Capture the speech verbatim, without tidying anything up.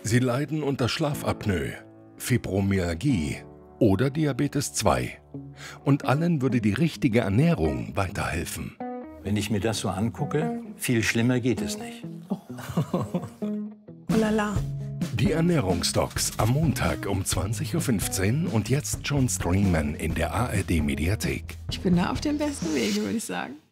Sie leiden unter Schlafapnoe, Fibromyalgie oder Diabetes zwei. Und allen würde die richtige Ernährung weiterhelfen. Wenn ich mir das so angucke, viel schlimmer geht es nicht. Oh, oh la la. Die Ernährungsdocs am Montag um zwanzig Uhr fünfzehn und jetzt schon streamen in der A R D Mediathek. Ich bin da auf dem besten Wege, würde ich sagen.